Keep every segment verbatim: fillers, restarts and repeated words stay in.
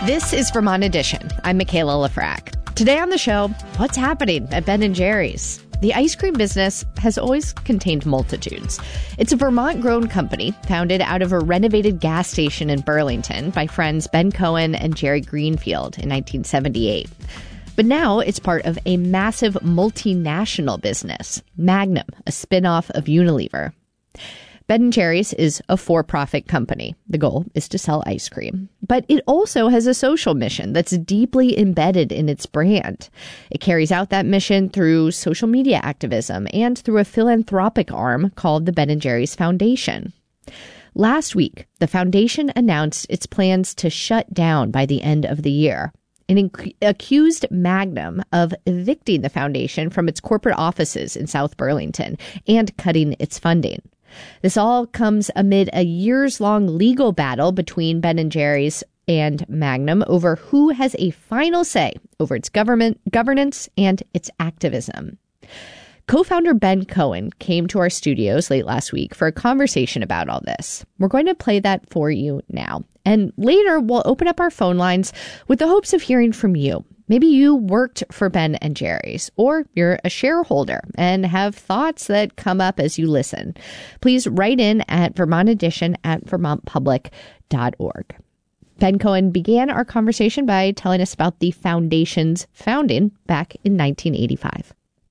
This is Vermont Edition. I'm Michaela Lafrac. Today on the show, what's happening at Ben and Jerry's? The ice cream business has always contained multitudes. It's a Vermont-grown company founded out of a renovated gas station in Burlington by friends Ben Cohen and Jerry Greenfield in nineteen seventy-eight. But now it's part of a massive multinational business, Magnum, a spinoff of Unilever. Ben and Jerry's is a for-profit company. The goal is to sell ice cream. But it also has a social mission that's deeply embedded in its brand. It carries out that mission through social media activism and through a philanthropic arm called the Ben and Jerry's Foundation. Last week, the foundation announced its plans to shut down by the end of the year. It inc- accused Magnum of evicting the foundation from its corporate offices in South Burlington and cutting its funding. This all comes amid a years-long legal battle between Ben and Jerry's and Magnum over who has a final say over its government governance and its activism. Co-founder Ben Cohen came to our studios late last week for a conversation about all this. We're going to play that for you now. And later, we'll open up our phone lines with the hopes of hearing from you. Maybe you worked for Ben and Jerry's, or you're a shareholder and have thoughts that come up as you listen. Please write in at Vermont Edition at vermont public dot org. Ben Cohen began our conversation by telling us about the foundation's founding back in nineteen eighty-five.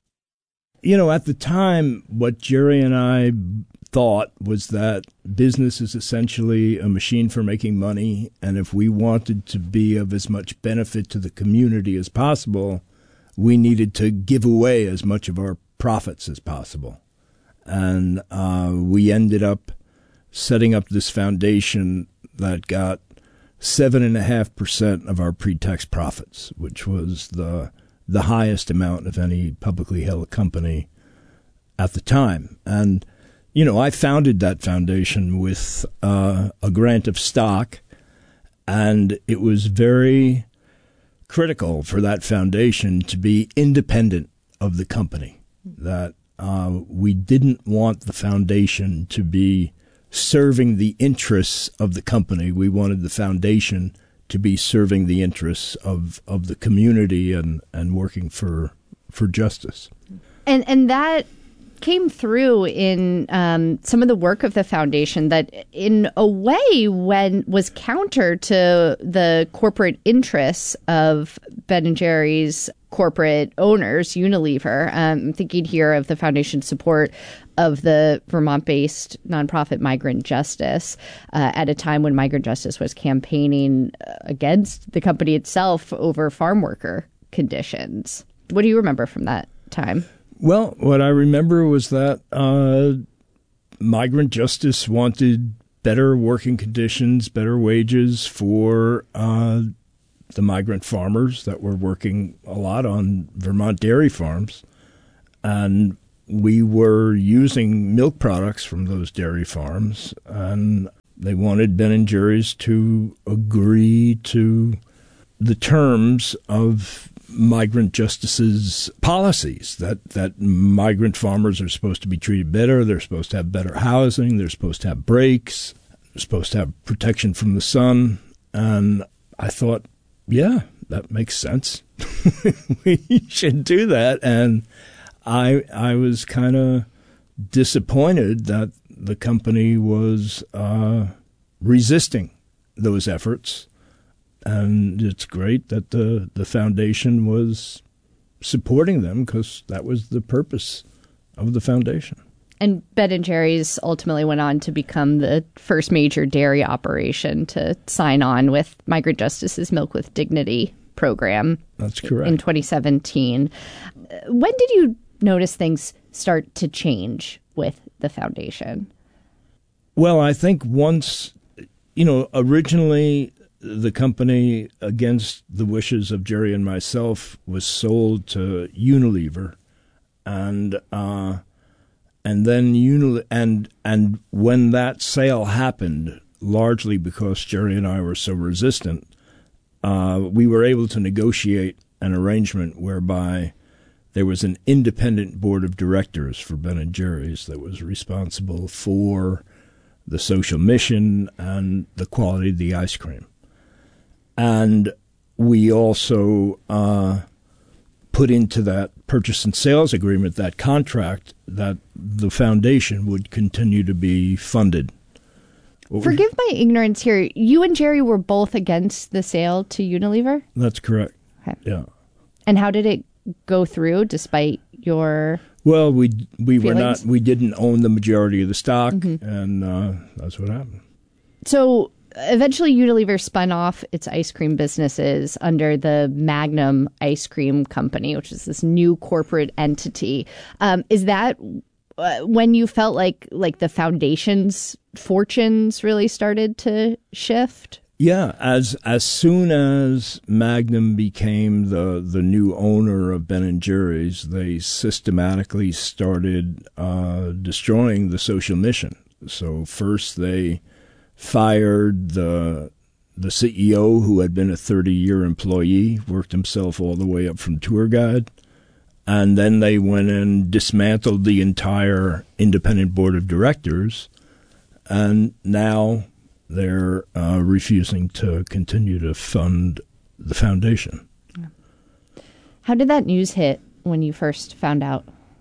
You know, at the time, what Jerry and I thought was that business is essentially a machine for making money, and if we wanted to be of as much benefit to the community as possible, we needed to give away as much of our profits as possible. And uh, we ended up setting up this foundation that got seven and a half percent of our pre-tax profits, which was the the highest amount of any publicly held company at the time. And you know, I founded that foundation with uh, a grant of stock, and it was very critical for that foundation to be independent of the company, that uh, we didn't want the foundation to be serving the interests of the company. We wanted the foundation to be serving the interests of, of the community and, and working for for justice. And and that came through in um, some of the work of the foundation that in a way when was counter to the corporate interests of Ben and Jerry's corporate owners, Unilever. Um, I'm thinking here of the foundation's support of the Vermont-based nonprofit Migrant Justice uh, at a time when Migrant Justice was campaigning against the company itself over farm worker conditions. What do you remember from that time? Well, what I remember was that uh, Migrant Justice wanted better working conditions, better wages for uh, the migrant farmers that were working a lot on Vermont dairy farms. And we were using milk products from those dairy farms, and they wanted Ben and Jerry's to agree to the terms of Migrant Justice's policies, that, that migrant farmers are supposed to be treated better, they're supposed to have better housing, they're supposed to have breaks, they're supposed to have protection from the sun. And I thought, yeah, that makes sense. We should do that. And I I was kind of disappointed that the company was uh, resisting those efforts. And it's great that the, the foundation was supporting them, because that was the purpose of the foundation. And Ben and Jerry's ultimately went on to become the first major dairy operation to sign on with Migrant Justice's Milk with Dignity program. That's correct. In twenty seventeen. When did you notice things start to change with the foundation? Well, I think once, you know, originally the company, against the wishes of Jerry and myself, was sold to Unilever, and uh, and then Unil and and when that sale happened, largely because Jerry and I were so resistant, uh, we were able to negotiate an arrangement whereby there was an independent board of directors for Ben and Jerry's that was responsible for the social mission and the quality of the ice cream. And we also uh, put into that purchase and sales agreement, that contract, that the foundation would continue to be funded. What Forgive my ignorance here. You and Jerry were both against the sale to Unilever? That's correct. Okay. Yeah. And how did it go through despite your Well, we we were feelings? not we didn't own the majority of the stock, Mm-hmm. and uh, that's what happened. So eventually Unilever spun off its ice cream businesses under the Magnum Ice Cream Company, which is this new corporate entity. Um, is that uh, when you felt like like the foundation's fortunes really started to shift? Yeah, as as soon as Magnum became the the new owner of Ben and Jerry's, they systematically started uh, destroying the social mission. So first they fired the the C E O, who had been a thirty-year employee, worked himself all the way up from tour guide, and then they went and dismantled the entire independent board of directors, and now they're uh, refusing to continue to fund the foundation. How did that news hit when you first found out?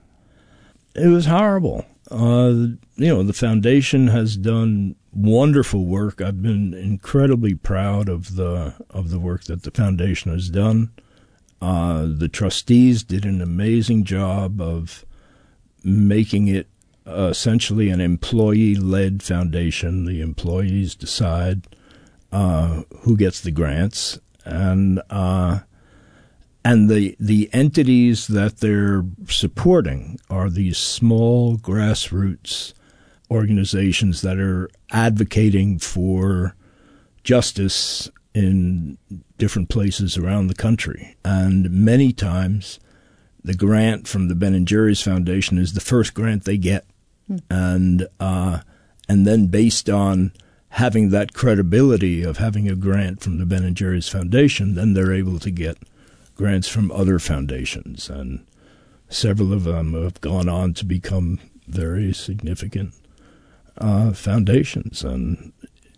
It was horrible. Uh, you know, the foundation has done wonderful work. I've been incredibly proud of the of the work that the foundation has done. Uh, the trustees did an amazing job of making it uh, essentially an employee-led foundation. The employees decide uh, who gets the grants, and uh, and the the entities that they're supporting are these small grassroots organizations that are advocating for justice in different places around the country. And many times the grant from the Ben and Jerry's Foundation is the first grant they get. Hmm. And uh, and then based on having that credibility of having a grant from the Ben and Jerry's Foundation, then they're able to get grants from other foundations. And several of them have gone on to become very significant uh, foundations. And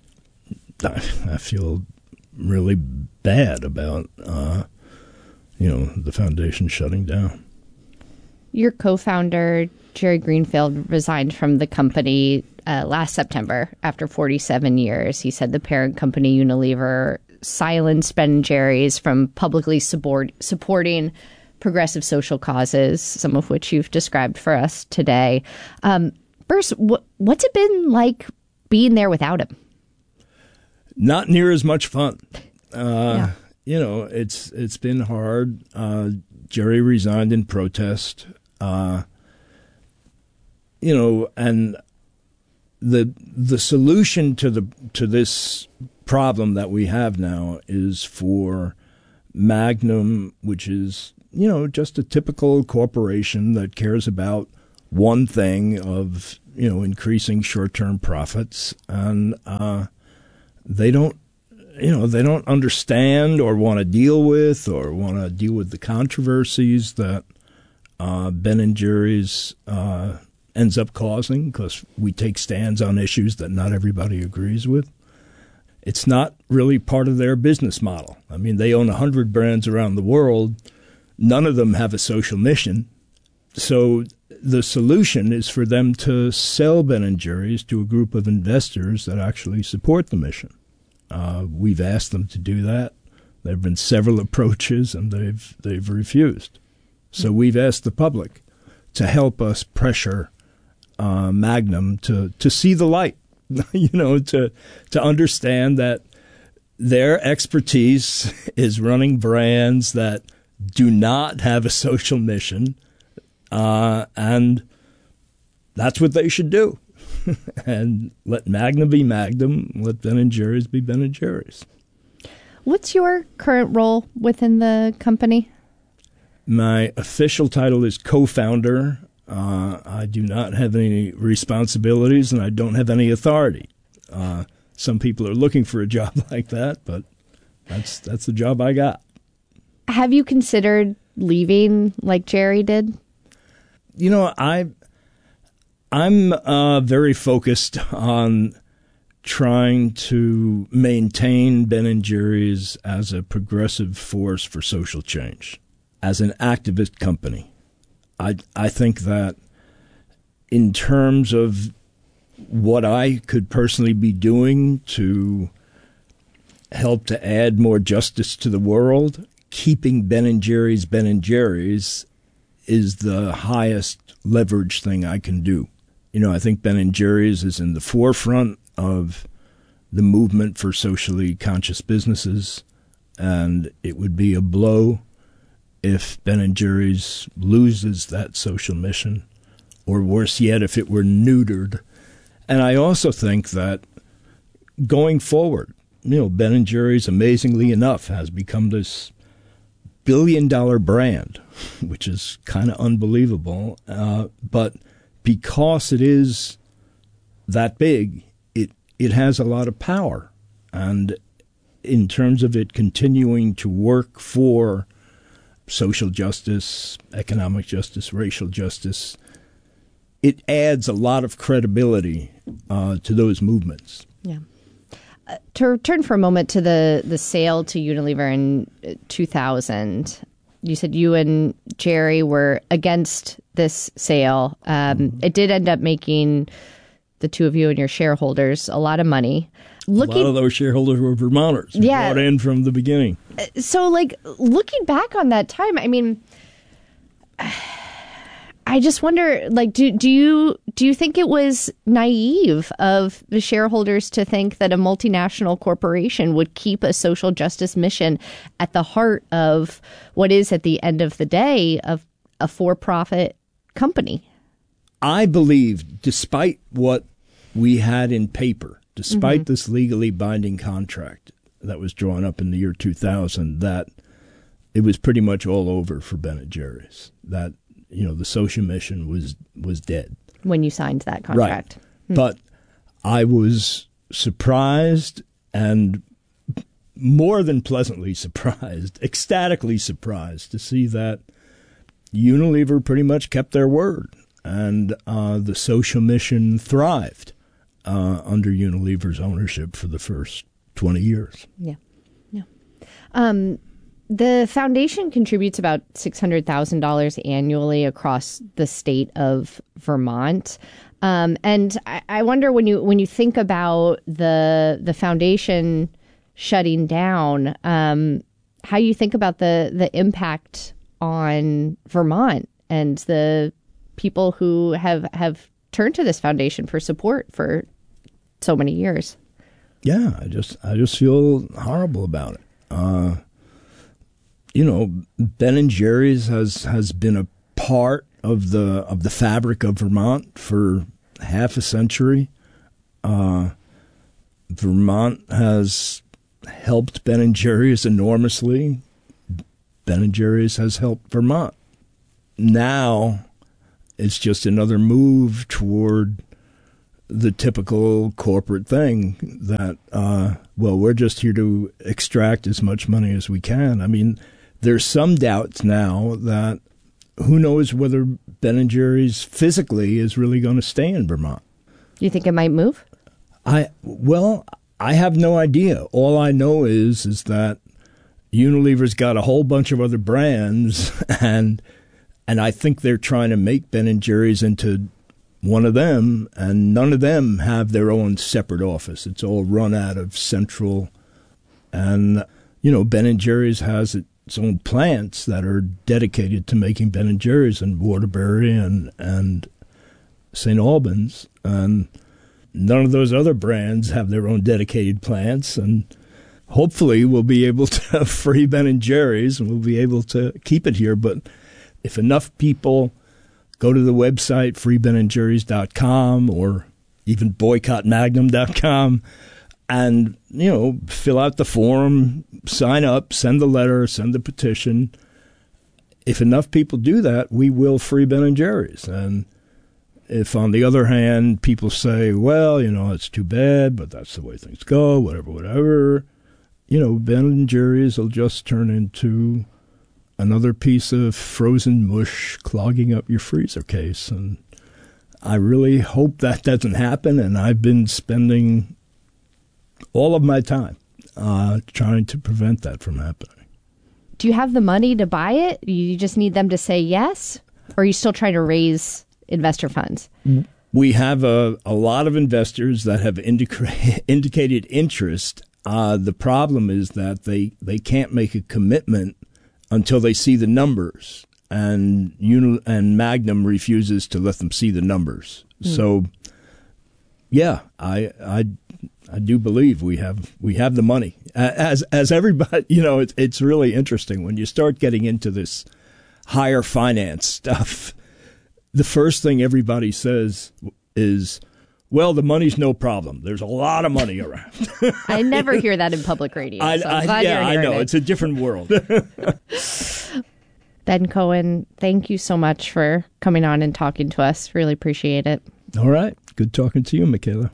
I, I feel really bad about, uh, you know, the foundation shutting down. Your co-founder, Jerry Greenfield, resigned from the company uh, last September after forty-seven years. He said the parent company, Unilever, silenced Ben and Jerry's from publicly support, supporting progressive social causes, some of which you've described for us today. Um, Bruce, wh- what's it been like being there without him? Not near as much fun. Uh, yeah. You know, it's it's been hard. Uh, Jerry resigned in protest. Uh, you know, and the the solution to the to this problem that we have now is for Magnum, which is, you know, just a typical corporation that cares about one thing of, you know, increasing short-term profits, and uh, they don't. You know, they don't understand or want to deal with or want to deal with the controversies that uh, Ben and Jerry's uh, ends up causing, because we take stands on issues that not everybody agrees with. It's not really part of their business model. I mean, they own one hundred brands around the world. None of them have a social mission. So the solution is for them to sell Ben and Jerry's to a group of investors that actually support the mission. Uh, we've asked them to do that. There have been several approaches, and they've they've refused. So we've asked the public to help us pressure uh, Magnum to, to see the light, you know, to to understand that their expertise is running brands that do not have a social mission, uh, and that's what they should do. And let Magnum be Magnum, let Ben and Jerry's be Ben and Jerry's. What's your current role within the company? My official title is co-founder. Uh, I do not have any responsibilities, and I don't have any authority. Uh, some people are looking for a job like that, but that's that's the job I got. Have you considered leaving like Jerry did? You know, I... I'm uh, very focused on trying to maintain Ben and Jerry's as a progressive force for social change, as an activist company. I I think that in terms of what I could personally be doing to help to add more justice to the world, keeping Ben and Jerry's Ben and Jerry's is the highest leverage thing I can do. You know, I think Ben and Jerry's is in the forefront of the movement for socially conscious businesses, and it would be a blow if Ben and Jerry's loses that social mission, or worse yet, if it were neutered. And I also think that going forward, you know, Ben and Jerry's, amazingly enough, has become this billion-dollar brand, which is kind of unbelievable. Uh, but because it is that big, it it has a lot of power. And in terms of it continuing to work for social justice, economic justice, racial justice, it adds a lot of credibility uh, to those movements. Yeah. Uh, to return for a moment to the, the sale to Unilever in two thousand, you said you and Jerry were against this sale. Um, mm-hmm. It did end up making the two of you and your shareholders a lot of money. Looking, a lot of those shareholders were Vermonters. Yeah. Brought in from the beginning. So, like, looking back on that time, I mean, I just wonder, like, do do you do you think it was naive of the shareholders to think that a multinational corporation would keep a social justice mission at the heart of what is, at the end of the day, of a for-profit company? I believe, despite what we had in paper, despite mm-hmm. this legally binding contract that was drawn up in the year two thousand, that it was pretty much all over for Ben and Jerry's. That, you know, the social mission was was dead. When you signed that contract. Right. Hmm. But I was surprised, and more than pleasantly surprised, ecstatically surprised to see that Unilever pretty much kept their word, and uh, the social mission thrived uh, under Unilever's ownership for the first twenty years. Yeah. Yeah. Um, the foundation contributes about six hundred thousand dollars annually across the state of Vermont. Um, and I, I wonder, when you when you think about the the foundation shutting down, um, how you think about the, the impact on Vermont and the people who have, have turned to this foundation for support for so many years. Yeah, I just I just feel horrible about it. Uh, you know, Ben and Jerry's has has been a part of the of the fabric of Vermont for half a century. Uh, Vermont has helped Ben and Jerry's enormously. Ben and Jerry's has helped Vermont. Now it's just another move toward the typical corporate thing that, uh, well, we're just here to extract as much money as we can. I mean, there's some doubts now that who knows whether Ben and Jerry's physically is really going to stay in Vermont. You think it might move? I well, I have no idea. All I know is is that Unilever's got a whole bunch of other brands, and and I think they're trying to make Ben and Jerry's into one of them, and none of them have their own separate office. It's all run out of Central. And, you know, Ben and Jerry's has its own plants that are dedicated to making Ben and Jerry's in Waterbury and, and Saint Albans. And none of those other brands have their own dedicated plants. And hopefully we'll be able to free Ben and Jerry's and we'll be able to keep it here. But if enough people go to the website free ben and jerry's dot com or even boycott magnum dot com and, you know, fill out the form, sign up, send the letter, send the petition. If enough people do that, we will free Ben and Jerry's. And if, on the other hand, people say, well, you know, it's too bad, but that's the way things go, whatever, whatever, you know, Ben and Jerry's will just turn into another piece of frozen mush clogging up your freezer case. And I really hope that doesn't happen. And I've been spending all of my time uh, trying to prevent that from happening. Do you have the money to buy it? You just need them to say yes? Or are you still trying to raise investor funds? We have a, a lot of investors that have indica- indicated interest. Uh, the problem is that they, they can't make a commitment until they see the numbers. And Uni- and Magnum refuses to let them see the numbers. Mm. So, yeah, I I I do believe we have we have the money. As as everybody, you know, it's it's really interesting when you start getting into this higher finance stuff. The first thing everybody says is, well, the money's no problem. There's a lot of money around. I never hear that in public radio. I, so I, I'm glad yeah, you're I know. it. It's a different world. Ben Cohen, thank you so much for coming on and talking to us. Really appreciate it. All right. Good talking to you, Michaela.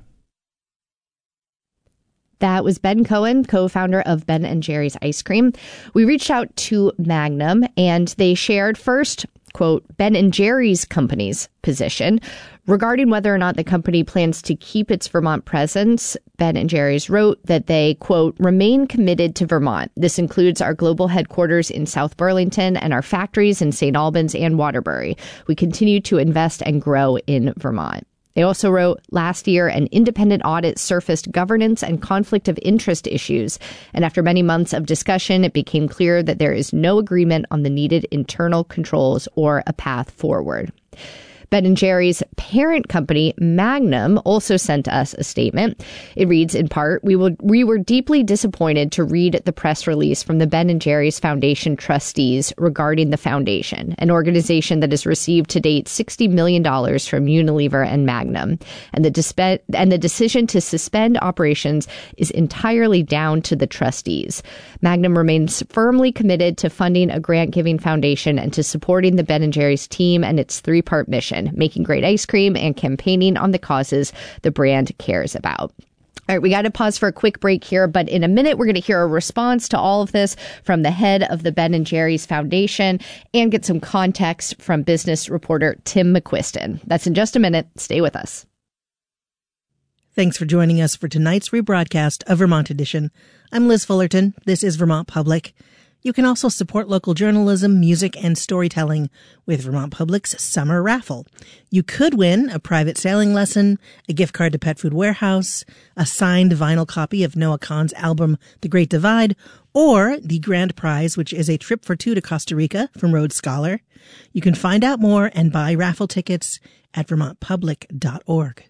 That was Ben Cohen, co-founder of Ben and Jerry's Ice Cream. We reached out to Magnum, and they shared first, quote, Ben and Jerry's company's position regarding whether or not the company plans to keep its Vermont presence. Ben and Jerry's wrote that they, quote, remain committed to Vermont. This includes our global headquarters in South Burlington and our factories in Saint Albans and Waterbury. We continue to invest and grow in Vermont. They also wrote, last year, an independent audit surfaced governance and conflict of interest issues. And after many months of discussion, it became clear that there is no agreement on the needed internal controls or a path forward. Ben and Jerry's parent company, Magnum, also sent us a statement. It reads, in part, we, will, we were deeply disappointed to read the press release from the Ben and Jerry's Foundation trustees regarding the foundation, an organization that has received to date sixty million dollars from Unilever and Magnum. And the, dispe- and the decision to suspend operations is entirely down to the trustees. Magnum remains firmly committed to funding a grant-giving foundation and to supporting the Ben and Jerry's team and its three-part mission, making great ice cream and campaigning on the causes the brand cares about. All right, we got to pause for a quick break here, but in a minute, we're going to hear a response to all of this from the head of the Ben and Jerry's Foundation and get some context from business reporter Tim McQuiston. That's in just a minute. Stay with us. Thanks for joining us for tonight's rebroadcast of Vermont Edition. I'm Liz Fullerton. This is Vermont Public. You can also support local journalism, music, and storytelling with Vermont Public's Summer Raffle. You could win a private sailing lesson, a gift card to Pet Food Warehouse, a signed vinyl copy of Noah Kahan's album, The Great Divide, or the grand prize, which is a trip for two to Costa Rica from Rhodes Scholar. You can find out more and buy raffle tickets at vermont public dot org.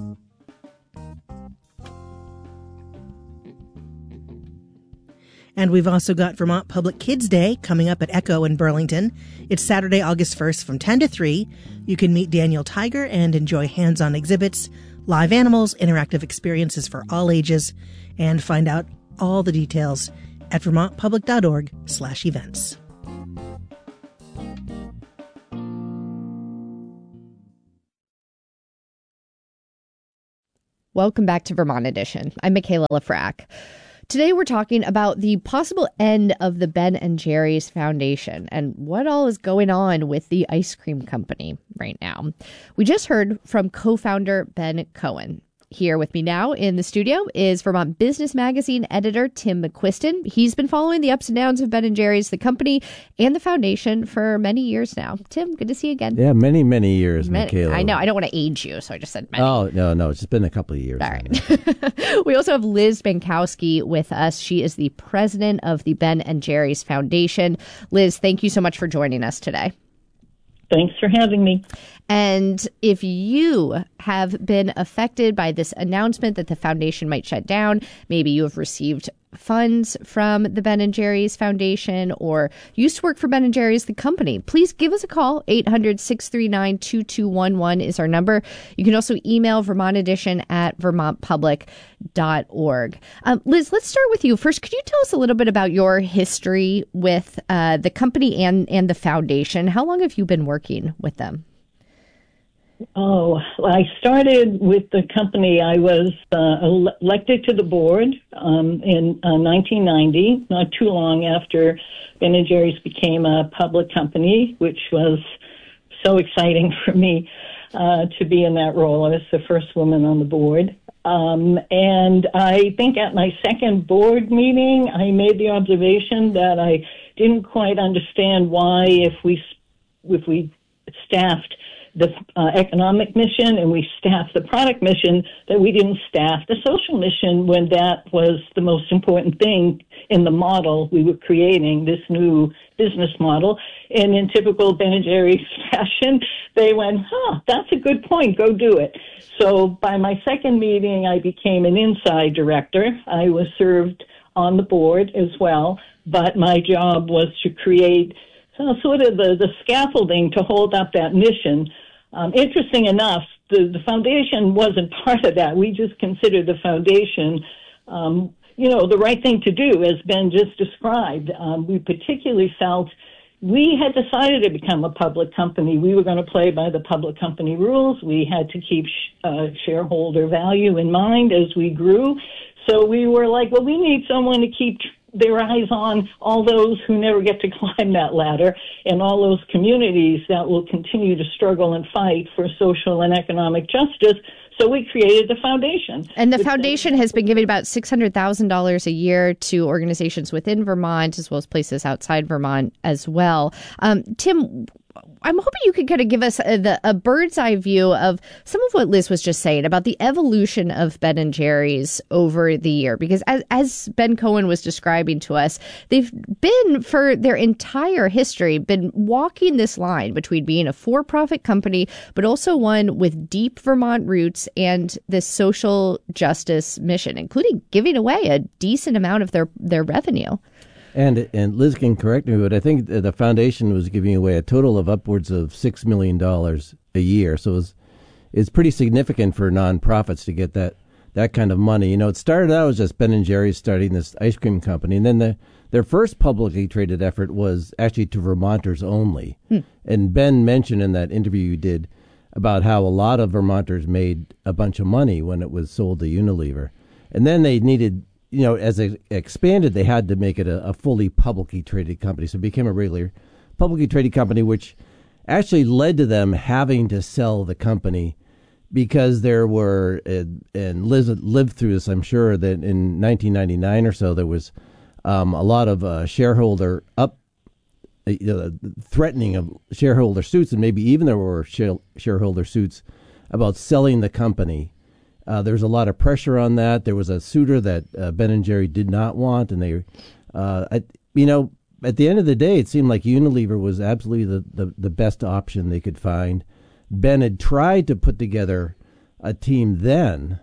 And we've also got Vermont Public Kids Day coming up at Echo in Burlington. It's Saturday, August first from ten to three. You can meet Daniel Tiger and enjoy hands-on exhibits, live animals, interactive experiences for all ages, and find out all the details at vermont public dot org slash events. Welcome back to Vermont Edition. I'm Michaela Lafrac. Today we're talking about the possible end of the Ben and Jerry's Foundation and what all is going on with the ice cream company right now. We just heard from co-founder Ben Cohen. Here with me now in the studio is Vermont Business Magazine editor Tim McQuiston. He's been following the ups and downs of Ben and Jerry's, the company, and the foundation for many years now. Tim, good to see you again. Yeah, many, many years, many, Michaela. I know. I don't want to age you, so I just said many. Oh, no, no. It's just been a couple of years. All right. We also have Liz Benkowski with us. She is the president of the Ben and Jerry's Foundation. Liz, thank you so much for joining us today. Thanks for having me. And if you have been affected by this announcement that the foundation might shut down, maybe you have received funds from the Ben and Jerry's Foundation or used to work for Ben and Jerry's, the company, please give us a call. eight hundred, six three nine, two two one one is our number. You can also email Vermont Edition at vermont public dot org. Um, Liz, let's start with you. First, could you tell us a little bit about your history with uh, the company and, and the foundation? How long have you been working with them? Oh, well, I started with the company. I was uh, ele- elected to the board um, in uh, nineteen ninety, not too long after Ben and Jerry's became a public company, which was so exciting for me uh, to be in that role. I was the first woman on the board. Um, and I think at my second board meeting, I made the observation that I didn't quite understand why, if we if we staffed the uh, economic mission and we staffed the product mission, that we didn't staff the social mission when that was the most important thing in the model we were creating, this new business model. And in typical Ben and Jerry's fashion, they went, huh, that's a good point, go do it. So by my second meeting, I became an inside director. I was served on the board as well, but my job was to create uh, sort of the, the scaffolding to hold up that mission. Um, interesting enough, the, the foundation wasn't part of that. We just considered the foundation, um, you know, the right thing to do, as Ben just described. Um, we particularly felt we had decided to become a public company. We were going to play by the public company rules. We had to keep sh- uh, shareholder value in mind as we grew. So we were like, well, we need someone to keep tr- their eyes on all those who never get to climb that ladder and all those communities that will continue to struggle and fight for social and economic justice. So we created the foundation. And the foundation has been giving about six hundred thousand dollars a year to organizations within Vermont, as well as places outside Vermont as well. Um, Tim, I'm hoping you could kind of give us a, the, a bird's eye view of some of what Liz was just saying about the evolution of Ben and Jerry's over the year. Because as, as Ben Cohen was describing to us, they've been, for their entire history, been walking this line between being a for-profit company, but also one with deep Vermont roots and this social justice mission, including giving away a decent amount of their, their revenue. And and Liz can correct me, but I think the foundation was giving away a total of upwards of six million dollars a year. So it's it's pretty significant for nonprofits to get that, that kind of money. You know, it started out as just Ben and Jerry's starting this ice cream company, and then the, their first publicly traded effort was actually to Vermonters only. Hmm. And Ben mentioned in that interview you did about how a lot of Vermonters made a bunch of money when it was sold to Unilever. And then they needed, you know, as it expanded, they had to make it a, a fully publicly traded company. So it became a regular publicly traded company, which actually led to them having to sell the company because there were, and, and Liz lived through this, I'm sure, that in nineteen ninety-nine or so, there was um, a lot of uh, shareholder up, uh, you know, threatening of shareholder suits, and maybe even there were share, shareholder suits about selling the company. Uh, there was a lot of pressure on that. There was a suitor that uh, Ben and Jerry did not want, and they, uh, I, you know, at the end of the day, it seemed like Unilever was absolutely the, the, the best option they could find. Ben had tried to put together a team then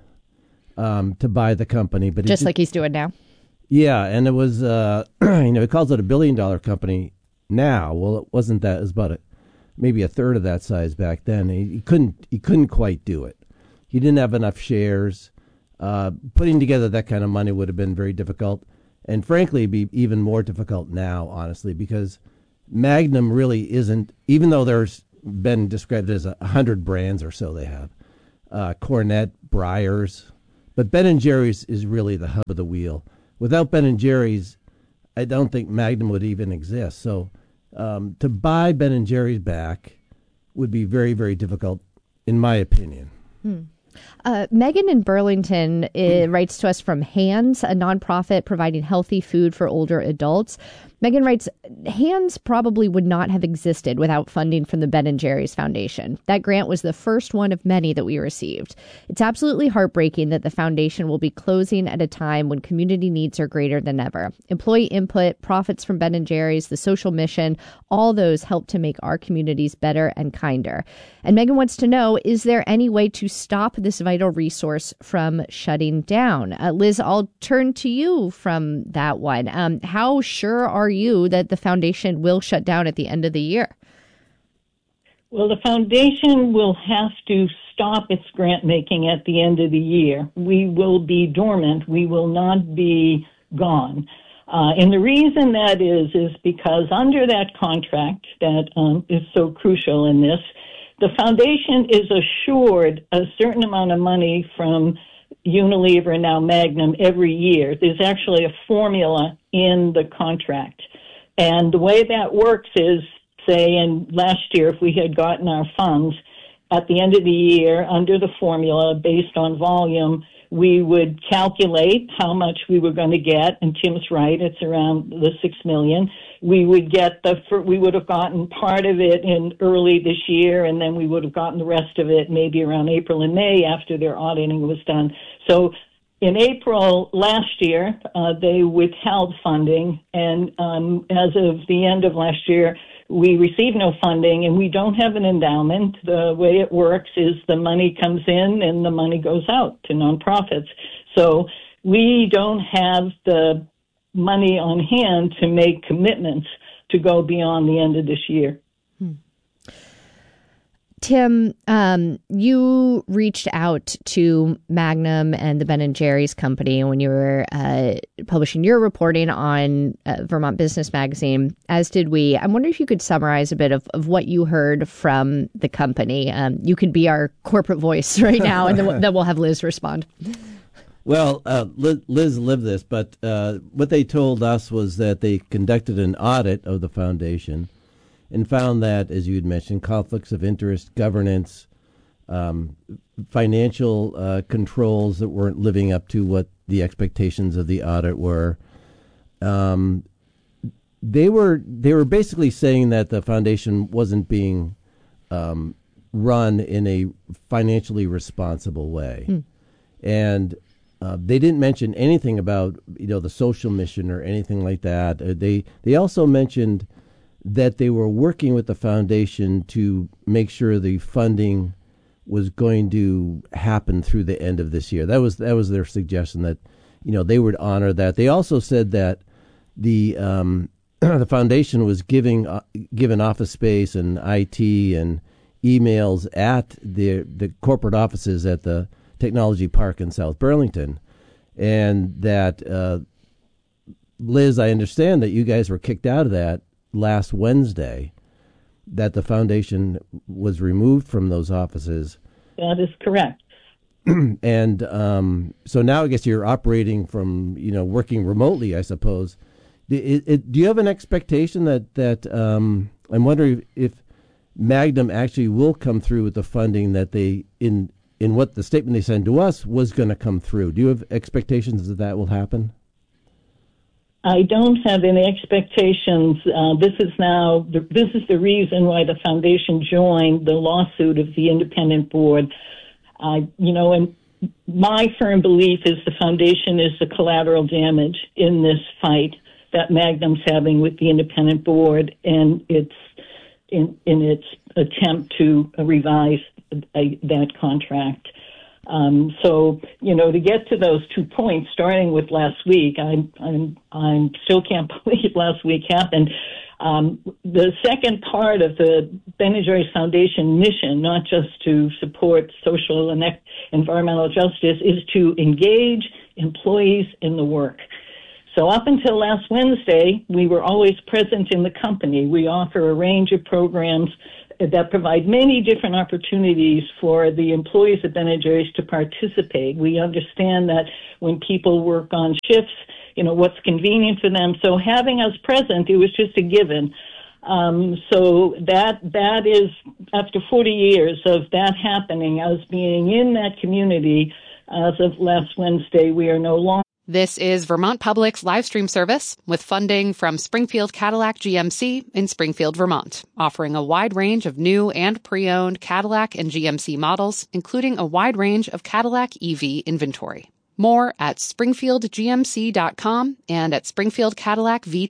um, to buy the company, but just it, like he's doing now. Yeah, and it was, uh, you know, he calls it a billion dollar company now. Well, it wasn't that. It was about a, maybe a third of that size back then. He, he couldn't, he couldn't quite do it. He didn't have enough shares. Uh, putting together that kind of money would have been very difficult, and frankly, be even more difficult now, honestly, because Magnum really isn't, even though there's been described as a hundred brands or so they have, uh, Cornet, Breyers, but Ben and Jerry's is really the hub of the wheel. Without Ben and Jerry's, I don't think Magnum would even exist. So um, to buy Ben and Jerry's back would be very, very difficult, in my opinion. Hmm. Uh, Megan in Burlington uh, writes to us from Hands, a nonprofit providing healthy food for older adults. Megan writes, Hands probably would not have existed without funding from the Ben and Jerry's Foundation. That grant was the first one of many that we received. It's absolutely heartbreaking that the foundation will be closing at a time when community needs are greater than ever. Employee input, profits from Ben and Jerry's, the social mission, all those help to make our communities better and kinder. And Megan wants to know, is there any way to stop this vital resource from shutting down? Uh, Liz, I'll turn to you from that one. Um, how sure are you that the foundation will shut down at the end of the year? Well, the foundation will have to stop its grant making at the end of the year. We will be dormant. We will not be gone. Uh, and the reason that is, is because under that contract that um, is so crucial in this, the foundation is assured a certain amount of money from Unilever and now Magnum every year. There's actually a formula in the contract. And the way that works is, say, in last year, if we had gotten our funds, at the end of the year, under the formula, based on volume, we would calculate how much we were going to get, and Tim's right, it's around the six million. We would get the, we would have gotten part of it in early this year, and then we would have gotten the rest of it maybe around April and May after their auditing was done. So in April last year, uh, they withheld funding, and um, as of the end of last year, we received no funding, and we don't have an endowment. The way it works is the money comes in and the money goes out to nonprofits. So we don't have the money on hand to make commitments to go beyond the end of this year. Hmm. Tim, um, you reached out to Magnum and the Ben and Jerry's company when you were uh, publishing your reporting on uh, Vermont Business Magazine, as did we. I'm wondering if you could summarize a bit of, of what you heard from the company. Um, you could be our corporate voice right now, and then, then we'll have Liz respond. Well, uh, Liz, Liz lived this, but uh, what they told us was that they conducted an audit of the foundation and found that, as you had mentioned, conflicts of interest, governance, um, financial uh, controls that weren't living up to what the expectations of the audit were. Um, they were they were basically saying that the foundation wasn't being um, run in a financially responsible way, mm. and uh, they didn't mention anything about you know the social mission or anything like that. Uh, they they also mentioned that they were working with the foundation to make sure the funding was going to happen through the end of this year. That was that was their suggestion, that you know they would honor that. They also said that the um, the foundation was giving uh, given office space and I T and emails at the the corporate offices at the Technology Park in South Burlington, and that uh, Liz, I understand that you guys were kicked out of that last Wednesday, that the foundation was removed from those offices. That is correct. And um, so now I guess you're operating from, you know, working remotely, I suppose. It, it, do you have an expectation that, that um, I'm wondering if Magnum actually will come through with the funding that they, in in what the statement they sent to us was going to come through? Do you have expectations that that will happen? I don't have any expectations. Uh, this is now, the, this is the reason why the foundation joined the lawsuit of the independent board. I, you know, and my firm belief is the foundation is the collateral damage in this fight that Magnum's having with the independent board and its in, in its attempt to revise a, that contract. Um, so, you know, to get to those two points, starting with last week, I I'm, I'm still can't believe last week happened. Um, the second part of the Ben and Jerry's Foundation mission, not just to support social and environmental justice, is to engage employees in the work. So up until last Wednesday, we were always present in the company. We offer a range of programs that provide many different opportunities for the employees at Ben and Jerry's to participate. We understand that when people work on shifts, you know, what's convenient for them. So having us present, it was just a given. Um, so that that is, after forty years of that happening, us being in that community, as of last Wednesday, we are no longer. This is Vermont Public's live stream service with funding from Springfield Cadillac G M C in Springfield, Vermont, offering a wide range of new and pre-owned Cadillac and G M C models, including a wide range of Cadillac E V inventory. More at springfield g m c dot com and at Springfield Cadillac V